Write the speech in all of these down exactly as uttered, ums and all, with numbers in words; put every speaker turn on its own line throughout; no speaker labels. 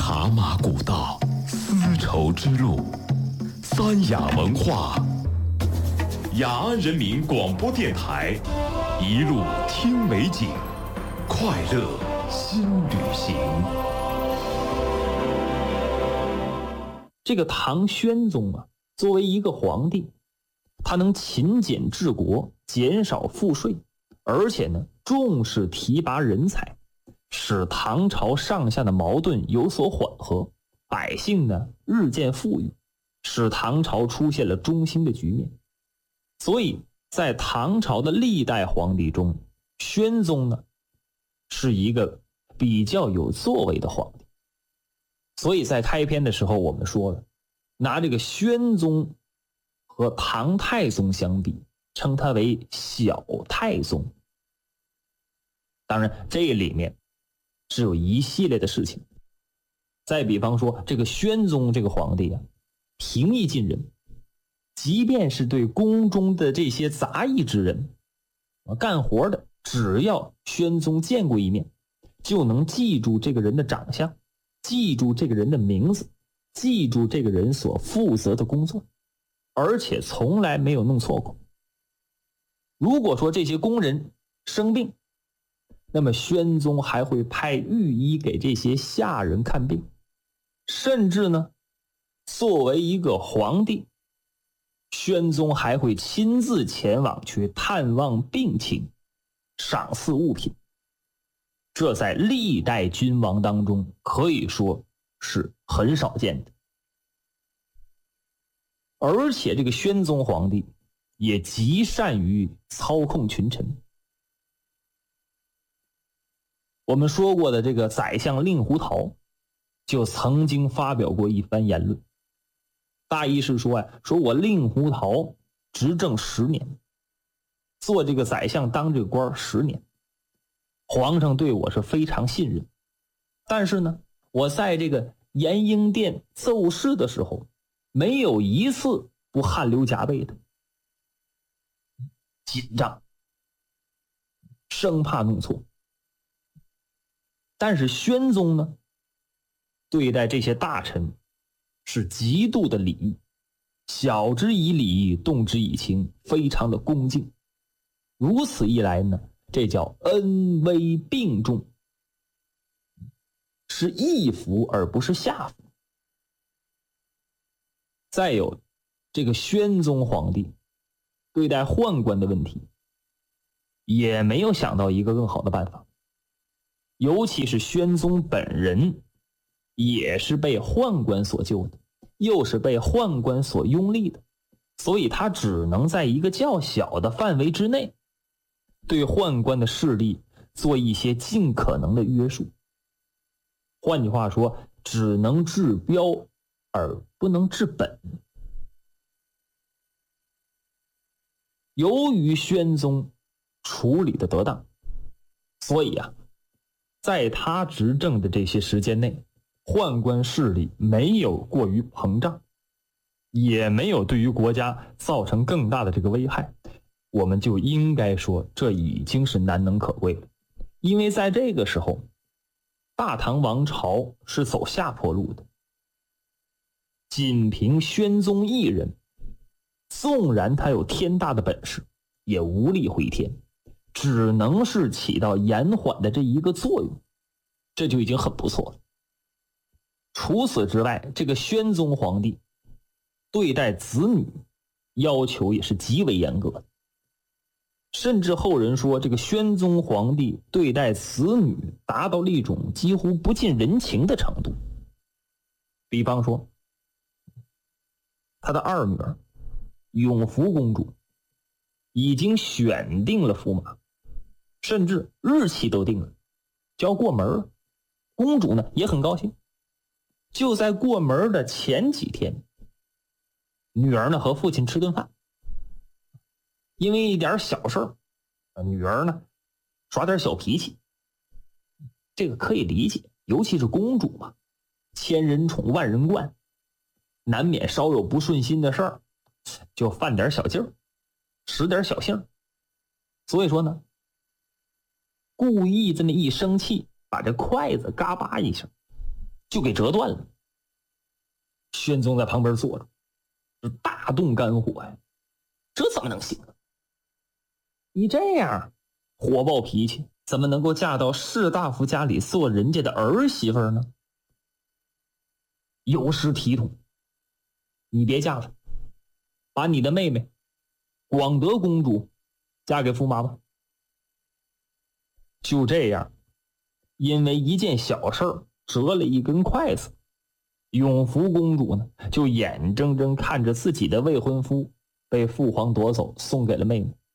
茶马古道，丝绸之路，三雅文化。雅安人民广播电台，一路听美景，快乐新旅行。
这个唐宣宗啊，作为一个皇帝，他能勤俭治国，减少赋税，而且呢，重视提拔人才，使唐朝上下的矛盾有所缓和，百姓呢日渐富裕，使唐朝出现了中兴的局面。所以在唐朝的历代皇帝中，宣宗呢是一个比较有作为的皇帝。所以在开篇的时候我们说了，拿这个宣宗和唐太宗相比，称他为小太宗。当然这里面是有一系列的事情。再比方说这个宣宗这个皇帝啊，平易近人，即便是对宫中的这些杂役之人干活的，只要宣宗见过一面，就能记住这个人的长相，记住这个人的名字，记住这个人所负责的工作，而且从来没有弄错过。如果说这些工人生病，那么宣宗还会派御医给这些下人看病，甚至呢，作为一个皇帝，宣宗还会亲自前往去探望病情，赏赐物品。这在历代君王当中可以说是很少见的。而且这个宣宗皇帝也极善于操控群臣。我们说过的这个宰相令狐桃就曾经发表过一番言论，大意是说啊，说我令狐桃执政十年，做这个宰相当这个官十年，皇上对我是非常信任，但是呢，我在这个延英殿奏事的时候，没有一次不汗流浃背的，紧张，生怕弄错。但是宣宗呢，对待这些大臣是极度的礼义，晓之以理，动之以情，非常的恭敬。如此一来呢，这叫恩威并重，是义服而不是下服。再有这个宣宗皇帝对待宦官的问题，也没有想到一个更好的办法。尤其是宣宗本人也是被宦官所救的，又是被宦官所拥立的，所以他只能在一个较小的范围之内对宦官的势力做一些尽可能的约束。换句话说，只能治标而不能治本。由于宣宗处理的得当，所以啊，在他执政的这些时间内，宦官势力没有过于膨胀，也没有对于国家造成更大的这个危害，我们就应该说这已经是难能可贵了。因为在这个时候，大唐王朝是走下坡路的，仅凭宣宗一人，纵然他有天大的本事，也无力回天，只能是起到延缓的这一个作用，这就已经很不错了。除此之外，这个宣宗皇帝对待子女要求也是极为严格的，甚至后人说这个宣宗皇帝对待子女达到了一种几乎不近人情的程度。比方说他的二女儿永福公主已经选定了驸马，甚至日期都定了，就要过门了。公主呢也很高兴，就在过门的前几天，女儿呢和父亲吃顿饭，因为一点小事儿，女儿呢耍点小脾气，这个可以理解，尤其是公主嘛，千人宠万人惯，难免稍有不顺心的事儿，就犯点小劲儿，使点小性。所以说呢，故意这么一生气，把这筷子嘎巴一下就给折断了。宣宗在旁边坐着，就大动肝火呀，这怎么能行啊？你这样火爆脾气，怎么能够嫁到士大夫家里做人家的儿媳妇呢？有失体统，你别嫁了，把你的妹妹广德公主嫁给驸马吧。就这样，因为一件小事儿折了一根筷子，永福公主呢就眼睁睁看着自己的未婚夫被父皇夺走，送给了妹妹。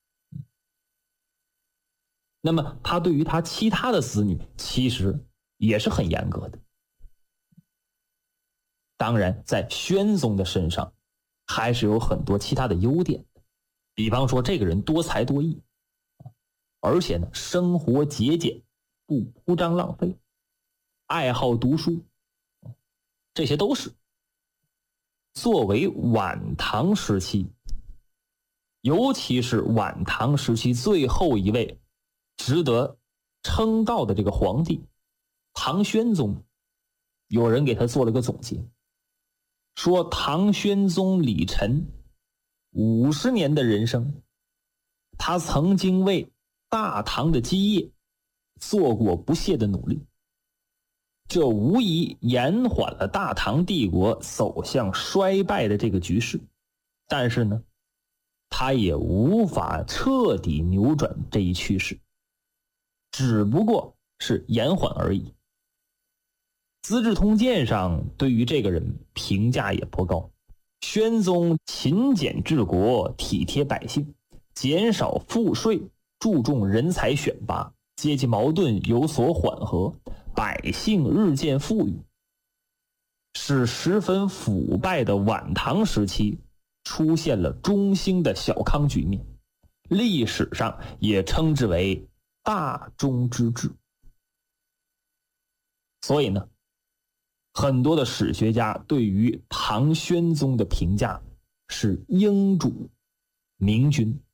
那么他对于他其他的子女其实也是很严格的。当然在宣宗的身上还是有很多其他的优点的，比方说这个人多才多艺，而且呢生活节俭，不铺张浪费，爱好读书，这些都是。作为晚唐时期，尤其是晚唐时期最后一位值得称道的这个皇帝唐宣宗，有人给他做了个总结，说唐宣宗李忱五十年的人生，他曾经为大唐的基业做过不懈的努力，这无疑延缓了大唐帝国走向衰败的这个局势，但是呢他也无法彻底扭转这一趋势，只不过是延缓而已。资治通鉴上对于这个人评价也颇高，宣宗勤俭治国，体贴百姓，减少赋税，注重人才选拔，阶级矛盾有所缓和，百姓日渐富裕，使十分腐败的晚唐时期出现了中兴的小康局面，历史上也称之为大中之治。所以呢，很多的史学家对于唐宣宗的评价是英主明君，